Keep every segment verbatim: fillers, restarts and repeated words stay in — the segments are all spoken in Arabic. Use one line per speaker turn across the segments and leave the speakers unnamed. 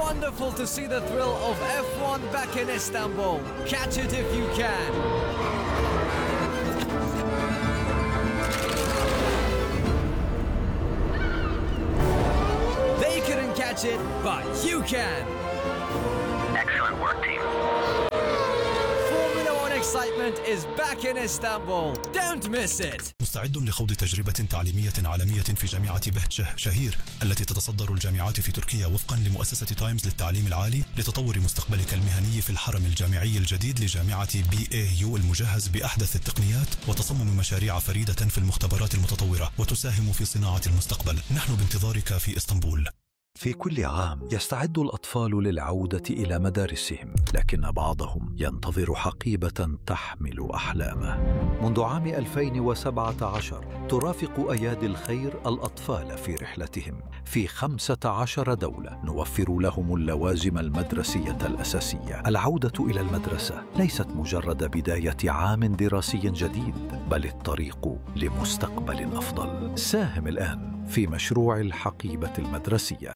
wonderful to see the thrill of F one back in Istanbul. Catch it if you can. They couldn't catch it, but you can.
Excellent work, team.
Formula One excitement is back in Istanbul. Don't miss it.
مستعد لخوض تجربة تعليمية عالمية في جامعة بهجة شهير التي تتصدر الجامعات في تركيا وفقا لمؤسسة تايمز للتعليم العالي لتطور مستقبلك المهني في الحرم الجامعي الجديد لجامعة بي اي يو المجهز بأحدث التقنيات وتصمم مشاريع فريدة في المختبرات المتطورة وتساهم في صناعة المستقبل. نحن بانتظارك في اسطنبول.
في كل عام يستعد الأطفال للعودة إلى مدارسهم، لكن بعضهم ينتظر حقيبة تحمل أحلامه. منذ عام ألفين وسبعة عشر ترافق أيادي الخير الأطفال في رحلتهم في خمسة عشر دولة، نوفر لهم اللوازم المدرسية الأساسية. العودة إلى المدرسة ليست مجرد بداية عام دراسي جديد، بل الطريق لمستقبل أفضل. ساهم الآن في مشروع الحقيبة المدرسية.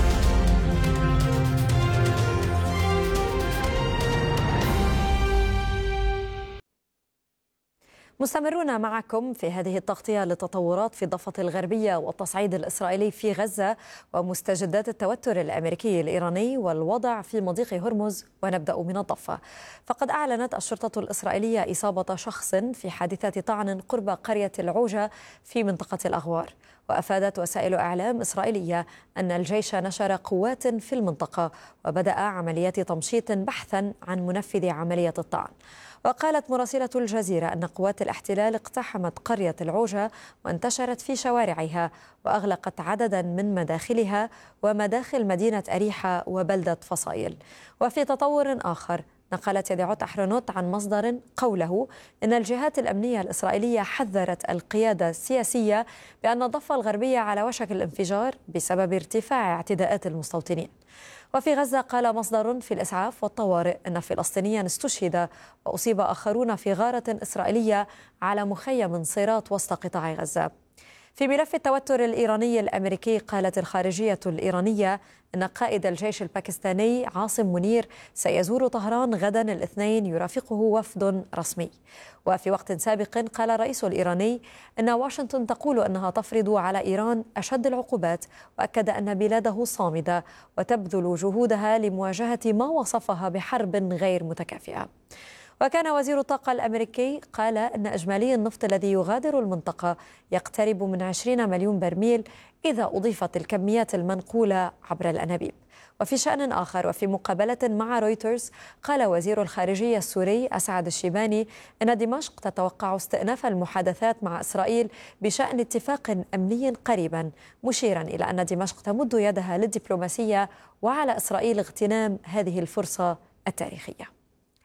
مستمرون معكم في هذه التغطية للتطورات في الضفة الغربية والتصعيد الإسرائيلي في غزة ومستجدات التوتر الأمريكي الإيراني والوضع في مضيق هرمز. ونبدأ من الضفة، فقد أعلنت الشرطة الإسرائيلية إصابة شخص في حادثة طعن قرب قرية العوجة في منطقة الأغوار. وأفادت وسائل إعلام إسرائيلية أن الجيش نشر قوات في المنطقة وبدأ عمليات تمشيط بحثا عن منفذ عملية الطعن. وقالت مراسلة الجزيرة أن قوات الاحتلال اقتحمت قرية العوجة وانتشرت في شوارعها وأغلقت عددا من مداخلها ومداخل مدينة أريحة وبلدة فصائل. وفي تطور آخر، نقلت يدعوت أحرنوت عن مصدر قوله إن الجهات الأمنية الإسرائيلية حذرت القيادة السياسية بأن الضفة الغربية على وشك الانفجار بسبب ارتفاع اعتداءات المستوطنين. وفي غزة قال مصدر في الإسعاف والطوارئ أن فلسطينيا استشهد وأصيب آخرون في غارة إسرائيلية على مخيم صيرات وسط قطاع غزة. في ملف التوتر الإيراني الأمريكي، قالت الخارجية الإيرانية أن قائد الجيش الباكستاني عاصم منير سيزور طهران غدا الاثنين يرافقه وفد رسمي. وفي وقت سابق قال الرئيس الإيراني أن واشنطن تقول أنها تفرض على إيران أشد العقوبات، وأكد أن بلاده صامدة وتبذل جهودها لمواجهة ما وصفها بحرب غير متكافئة. وكان وزير الطاقة الأمريكي قال أن إجمالي النفط الذي يغادر المنطقة يقترب من عشرين مليون برميل إذا أضيفت الكميات المنقولة عبر الأنابيب. وفي شأن آخر، وفي مقابلة مع رويترز، قال وزير الخارجية السوري أسعد الشيباني أن دمشق تتوقع استئناف المحادثات مع إسرائيل بشأن اتفاق أمني قريبا، مشيرا إلى أن دمشق تمد يدها للدبلوماسية وعلى إسرائيل اغتنام هذه الفرصة التاريخية.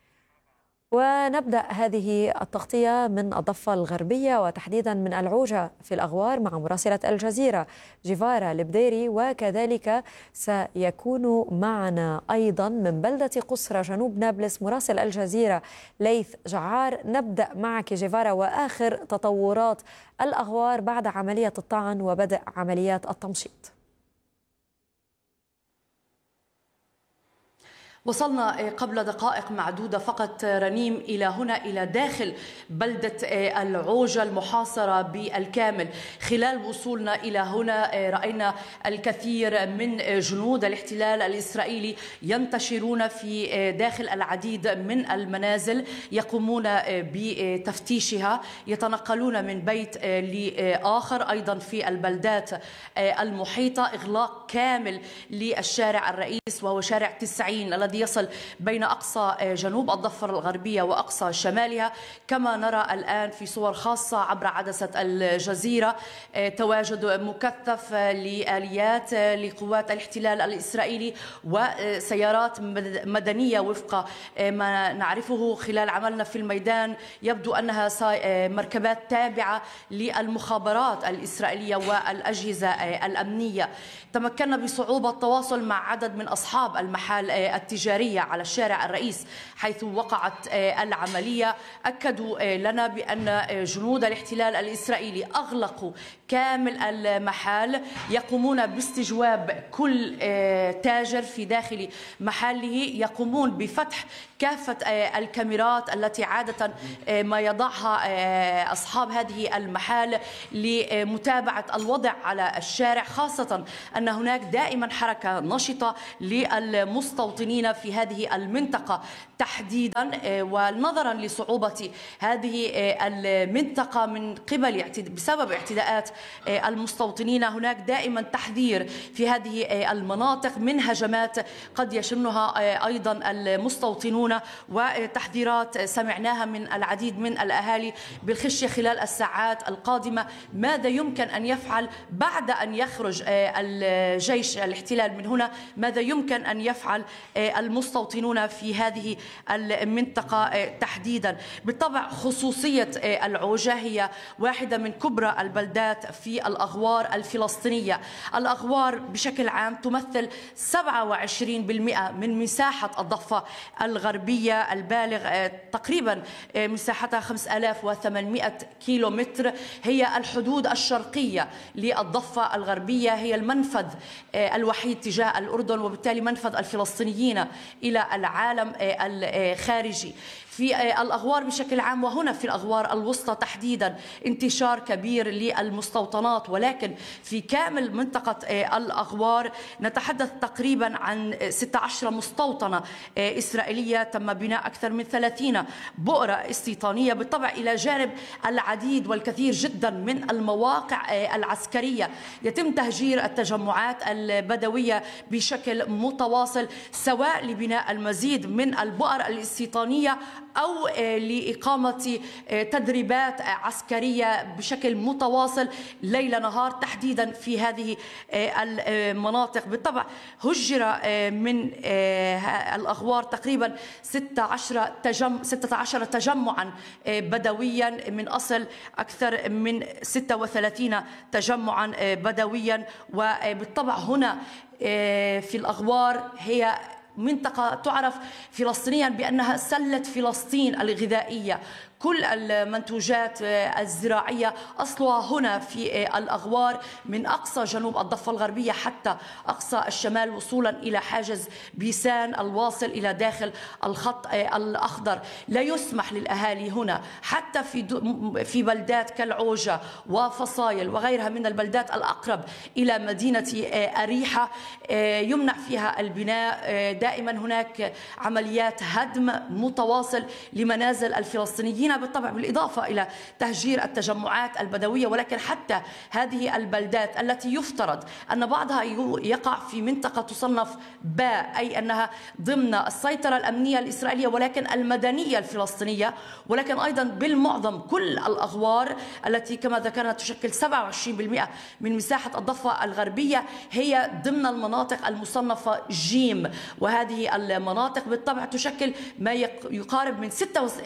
ونبدأ هذه التغطية من الضفة الغربية وتحديدا من العوجة في الأغوار مع مراسلة الجزيرة جيفارا البديري، وكذلك سيكون معنا أيضا من بلدة قصرى جنوب نابلس مراسل الجزيرة ليث جعار. نبدأ معك جيفارا، وآخر تطورات الأغوار بعد عملية الطعن وبدء عمليات التمشيط.
وصلنا قبل دقائق معدودة فقط رنيم إلى هنا، إلى داخل بلدة العوجة المحاصرة بالكامل. خلال وصولنا إلى هنا رأينا الكثير من جنود الاحتلال الإسرائيلي ينتشرون في داخل العديد من المنازل، يقومون بتفتيشها، يتنقلون من بيت لآخر. أيضا في البلدات المحيطة إغلاق كامل للشارع الرئيس وهو شارع تسعين الذي يصل بين أقصى جنوب الضفة الغربية وأقصى شمالها. كما نرى الآن في صور خاصة عبر عدسة الجزيرة تواجد مكثف لآليات لقوات الاحتلال الإسرائيلي وسيارات مدنية وفق ما نعرفه خلال عملنا في الميدان. يبدو أنها مركبات تابعة للمخابرات الإسرائيلية والأجهزة الأمنية. تمكنا بصعوبة التواصل مع عدد من أصحاب المحال التجاري التجارية على الشارع الرئيس حيث وقعت العملية. أكدوا لنا بأن جنود الاحتلال الإسرائيلي أغلقوا كامل المحال، يقومون باستجواب كل تاجر في داخل محله، يقومون بفتح كافة الكاميرات التي عادة ما يضعها أصحاب هذه المحال لمتابعة الوضع على الشارع، خاصة أن هناك دائما حركة نشطة للمستوطنين في هذه المنطقة تحديدا. ونظرا لصعوبة هذه المنطقة من قبل بسبب اعتداءات المستوطنين، هناك دائما تحذير في هذه المناطق من هجمات قد يشنها أيضا المستوطنون، وتحذيرات سمعناها من العديد من الأهالي بالخشية خلال الساعات القادمة ماذا يمكن أن يفعل بعد أن يخرج الجيش الاحتلال من هنا، ماذا يمكن أن يفعل المستوطنون في هذه المنطقة تحديدا. بالطبع خصوصية العوجة هي واحدة من كبرى البلدات في الأغوار الفلسطينية. الأغوار بشكل عام تمثل سبعة وعشرين بالمئة من مساحة الضفة الغربية البالغ تقريبا مساحتها خمسة آلاف وثمانمئة كيلومتر. هي الحدود الشرقية للضفة الغربية، هي المنفذ الوحيد تجاه الأردن وبالتالي منفذ الفلسطينيين إلى العالم الخارجي. في الأغوار بشكل عام وهنا في الأغوار الوسطى تحديدا انتشار كبير للمستوطنات، ولكن في كامل منطقة الأغوار نتحدث تقريبا عن ستة عشر مستوطنة إسرائيلية تم بناء أكثر من ثلاثين بؤرة استيطانية، بالطبع إلى جانب العديد والكثير جدا من المواقع العسكرية. يتم تهجير التجمعات البدوية بشكل متواصل سواء لبناء المزيد من البؤر الاستيطانية أو لإقامة تدريبات عسكرية بشكل متواصل ليل نهار تحديدا في هذه المناطق. بالطبع هجر من الأغوار تقريبا ستة عشر تجمع ستة عشر تجمعا بدويا من أصل أكثر من ستة وثلاثين تجمعا بدويا. وبالطبع هنا في الأغوار هي منطقة تعرف فلسطينيا بأنها سلة فلسطين الغذائية، كل المنتوجات الزراعية أصلها هنا في الأغوار من أقصى جنوب الضفة الغربية حتى أقصى الشمال وصولا إلى حاجز بيسان الواصل إلى داخل الخط الأخضر. لا يسمح للأهالي هنا حتى في في بلدات كالعوجة وفصايل وغيرها من البلدات الأقرب إلى مدينة أريحة يمنع فيها البناء. دائما هناك عمليات هدم متواصل لمنازل الفلسطينيين بالطبع بالإضافة إلى تهجير التجمعات البدوية. ولكن حتى هذه البلدات التي يفترض أن بعضها يقع في منطقة تصنف باء، أي أنها ضمن السيطرة الأمنية الإسرائيلية ولكن المدنية الفلسطينية، ولكن أيضا بالمعظم كل الأغوار التي كما ذكرنا تشكل سبعة وعشرين بالمئة من مساحة الضفة الغربية هي ضمن المناطق المصنفة جيم. وهذه المناطق بالطبع تشكل ما يقارب من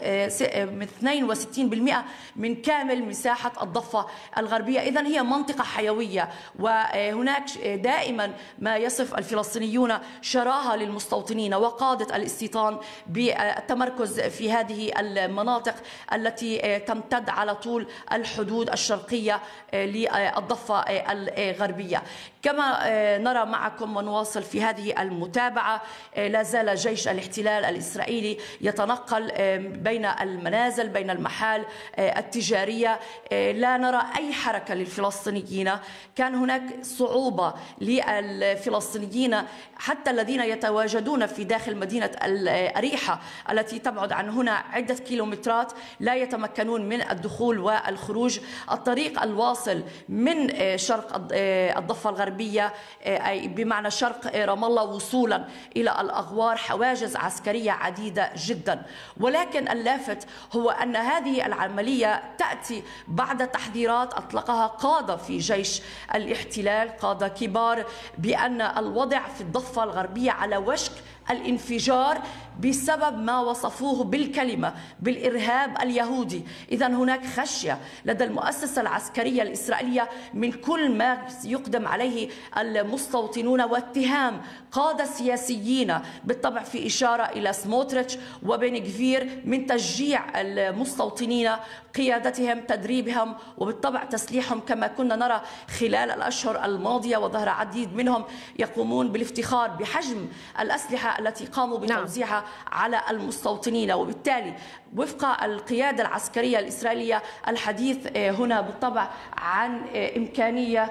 اثنين وستين بالمئة من كامل مساحة الضفة الغربية. إذن هي منطقة حيوية، وهناك دائما ما يصف الفلسطينيون شراهة للمستوطنين وقادة الاستيطان بالتمركز في هذه المناطق التي تمتد على طول الحدود الشرقية للضفة الغربية. كما نرى معكم ونواصل في هذه المتابعة، لا زال جيش الاحتلال الإسرائيلي يتنقل بين المنازل بين المحال التجارية، لا نرى أي حركة للفلسطينيين. كان هناك صعوبة للفلسطينيين حتى الذين يتواجدون في داخل مدينة أريحة التي تبعد عن هنا عدة كيلومترات، لا يتمكنون من الدخول والخروج. الطريق الواصل من شرق الضفة الغربية أي بمعنى شرق رام الله وصولا إلى الأغوار حواجز عسكرية عديدة جدا. ولكن اللافت هو أن هذه العملية تأتي بعد تحذيرات أطلقها قادة في جيش الاحتلال، قادة كبار، بأن الوضع في الضفة الغربية على وشك الانفجار بسبب ما وصفوه بالكلمة بالإرهاب اليهودي. إذا هناك خشية لدى المؤسسة العسكرية الإسرائيلية من كل ما يقدم عليه المستوطنون، واتهام قادة سياسيين بالطبع في إشارة إلى سموتريتش وبن غفير من تشجيع المستوطنين، قيادتهم، تدريبهم، وبالطبع تسليحهم كما كنا نرى خلال الأشهر الماضية، وظهر عديد منهم يقومون بالافتخار بحجم الأسلحة التي قاموا بتوزيعها على المستوطنين. وبالتالي وفق القيادة العسكرية الإسرائيلية الحديث هنا بالطبع عن إمكانية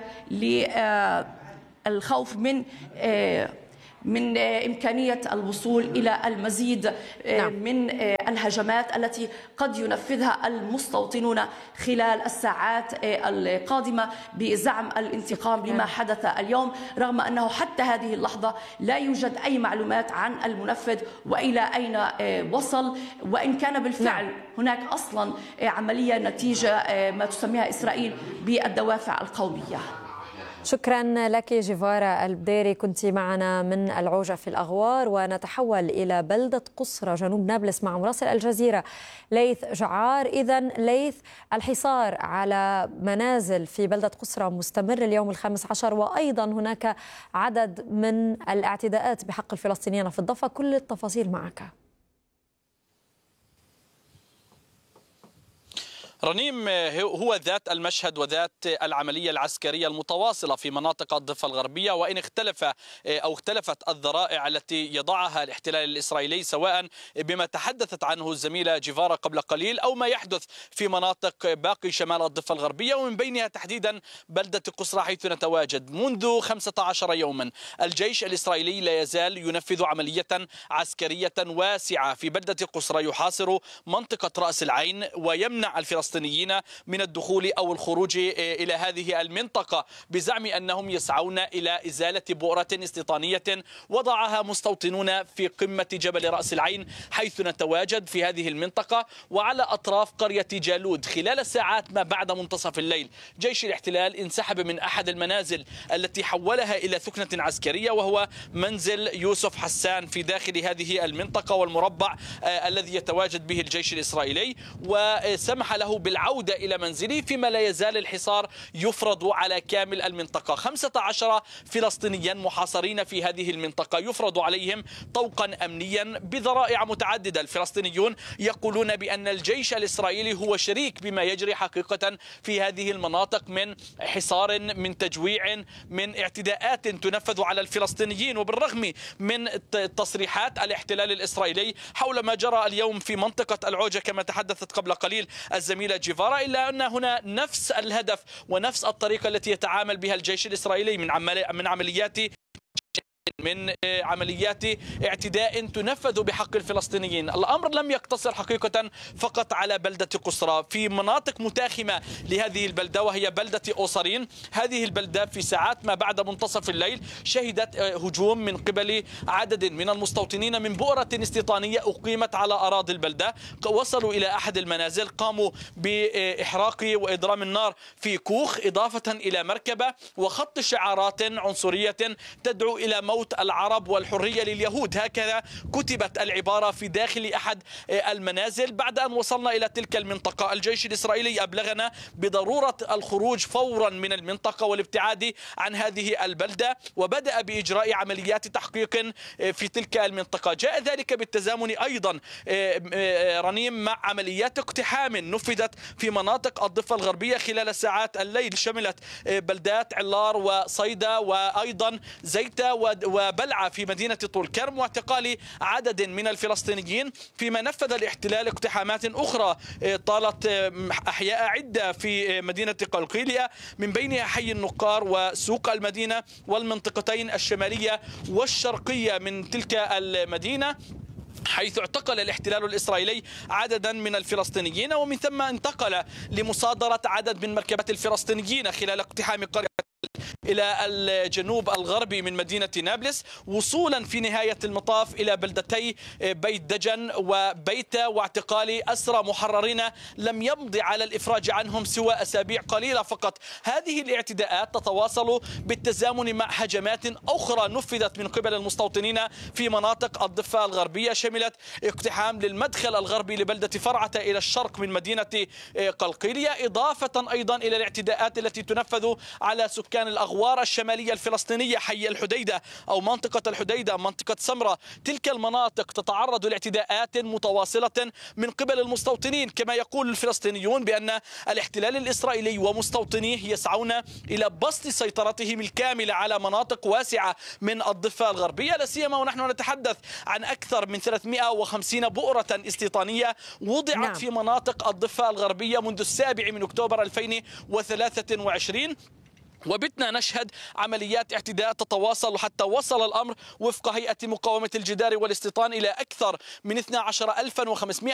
للخوف من من إمكانية الوصول إلى المزيد نعم. من الهجمات التي قد ينفذها المستوطنون خلال الساعات القادمة بزعم الانتقام لما حدث اليوم، رغم أنه حتى هذه اللحظة لا يوجد أي معلومات عن المنفذ وإلى أين وصل، وإن كان بالفعل نعم. هناك أصلا عملية نتيجة ما تسميها إسرائيل بالدوافع القومية.
شكرا لك جيفارا البديري، كنت معنا من العوجة في الأغوار. ونتحول إلى بلدة قصرى جنوب نابلس مع مراسل الجزيرة ليث جعار. إذن ليث، الحصار على منازل في بلدة قصرى مستمر اليوم الخامس عشر، وأيضا هناك عدد من الاعتداءات بحق الفلسطينيين في الضفة. كل التفاصيل معك.
رنيم، هو ذات المشهد وذات العملية العسكرية المتواصلة في مناطق الضفة الغربية، وإن اختلف أو اختلفت الذرائع التي يضعها الاحتلال الإسرائيلي، سواء بما تحدثت عنه الزميلة جيفارا قبل قليل أو ما يحدث في مناطق باقي شمال الضفة الغربية، ومن بينها تحديدا بلدة قصرى حيث نتواجد. منذ خمسة عشر يوما الجيش الإسرائيلي لا يزال ينفذ عملية عسكرية واسعة في بلدة قصرى، يحاصر منطقة رأس العين ويمنع الفلسطينيين من الدخول أو الخروج إلى هذه المنطقة، بزعم أنهم يسعون إلى إزالة بؤرة استيطانية وضعها مستوطنون في قمة جبل رأس العين حيث نتواجد في هذه المنطقة وعلى أطراف قرية جالود. خلال ساعات ما بعد منتصف الليل جيش الاحتلال انسحب من أحد المنازل التي حولها إلى ثكنة عسكرية، وهو منزل يوسف حسان في داخل هذه المنطقة والمربع الذي يتواجد به الجيش الإسرائيلي، وسمح له بالعودة إلى منزله، فيما لا يزال الحصار يفرض على كامل المنطقة. خمسة عشر فلسطينيا محاصرين في هذه المنطقة، يفرض عليهم طوقا أمنيا بذرائع متعددة. الفلسطينيون يقولون بأن الجيش الإسرائيلي هو شريك بما يجري حقيقة في هذه المناطق من حصار، من تجويع، من اعتداءات تنفذ على الفلسطينيين. وبالرغم من تصريحات الاحتلال الإسرائيلي حول ما جرى اليوم في منطقة العوجة كما تحدثت قبل قليل الزميلة جيفارا، إلا أن هنا نفس الهدف ونفس الطريقة التي يتعامل بها الجيش الإسرائيلي من من عمليات من عمليات اعتداء تنفذ بحق الفلسطينيين. الأمر لم يقتصر حقيقة فقط على بلدة قصرى، في مناطق متاخمة لهذه البلدة وهي بلدة أوصرين. هذه البلدة في ساعات ما بعد منتصف الليل شهدت هجوم من قبل عدد من المستوطنين من بؤرة استيطانية أقيمت على أراضي البلدة. وصلوا إلى أحد المنازل، قاموا بإحراق وإضرام النار في كوخ، إضافة إلى مركبة وخط شعارات عنصرية تدعو إلى موت العرب والحرية لليهود. هكذا كتبت العبارة في داخل أحد المنازل. بعد أن وصلنا إلى تلك المنطقة الجيش الإسرائيلي أبلغنا بضرورة الخروج فورا من المنطقة والابتعاد عن هذه البلدة، وبدأ بإجراء عمليات تحقيق في تلك المنطقة. جاء ذلك بالتزامن أيضا رنيم مع عمليات اقتحام نفذت في مناطق الضفة الغربية خلال ساعات الليل، شملت بلدات علار وصيدا وأيضا زيتا وبلعة في مدينة طول كرم، واعتقال عدد من الفلسطينيين، فيما نفذ الاحتلال اقتحامات أخرى طالت أحياء عدة في مدينة قلقيلية، من بينها حي النقار وسوق المدينة والمنطقتين الشمالية والشرقية من تلك المدينة، حيث اعتقل الاحتلال الإسرائيلي عددا من الفلسطينيين، ومن ثم انتقل لمصادرة عدد من مركبات الفلسطينيين خلال اقتحام قرية إلى الجنوب الغربي من مدينة نابلس، وصولا في نهاية المطاف إلى بلدتي بيت دجن وبيتا، واعتقال أسرى محررين لم يمضي على الإفراج عنهم سوى أسابيع قليلة فقط. هذه الاعتداءات تتواصل بالتزامن مع هجمات أخرى نفذت من قبل المستوطنين في مناطق الضفة الغربية، شملت اقتحام للمدخل الغربي لبلدة فرعة إلى الشرق من مدينة قلقيلية، إضافة أيضا إلى الاعتداءات التي تنفذ على سكان الأغوار الشمالية الفلسطينية، حي الحديدة أو منطقة الحديدة، منطقة سمرة. تلك المناطق تتعرض لاعتداءات متواصلة من قبل المستوطنين، كما يقول الفلسطينيون بأن الاحتلال الإسرائيلي ومستوطنيه يسعون إلى بسط سيطرتهم الكاملة على مناطق واسعة من الضفة الغربية، لا سيما ونحن نتحدث عن أكثر من ثلاثمئة وخمسين بؤرة استيطانية وضعت نعم. في مناطق الضفة الغربية منذ السابع من أكتوبر ألفين وثلاثة وعشرين، وبتنا نشهد عمليات اعتداء تتواصل حتى وصل الأمر وفق هيئة مقاومة الجدار والاستيطان إلى أكثر من اثني عشر ألفا وخمسمئة